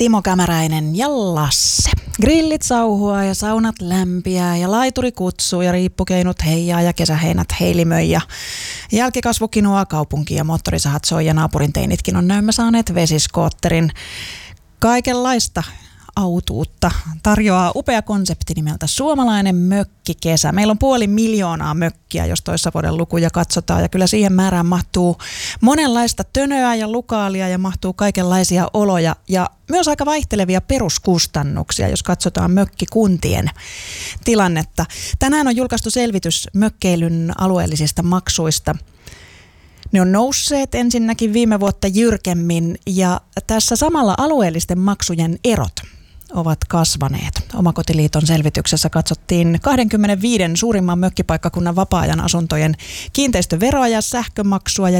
Timo Kämäräinen ja Lasse. Grillit sauhua ja saunat lämpiää ja laituri kutsuu ja riippukeinut heijaa ja kesäheinät heilimöi ja jälkikasvu kinoaa kaupunkiin ja moottorisahat soi ja naapurin teinitkin on näemmä saaneet vesiskootterin. Kaikenlaista autuutta tarjoaa upea konsepti nimeltä Suomalainen mökkikesä. Meillä on 500 000 mökkiä, jos toissa vuoden lukuja katsotaan, ja kyllä siihen määrään mahtuu monenlaista tönöä ja lukaalia ja mahtuu kaikenlaisia oloja ja myös aika vaihtelevia peruskustannuksia, jos katsotaan mökkikuntien tilannetta. Tänään on julkaistu selvitys mökkeilyn alueellisista maksuista. Ne on nousseet ensinnäkin viime vuotta jyrkemmin ja tässä samalla alueellisten maksujen erot ovat kasvaneet. Omakotiliiton selvityksessä katsottiin 25 suurimman mökkipaikkakunnan vapaa-ajan asuntojen kiinteistöveroa ja sähkömaksua ja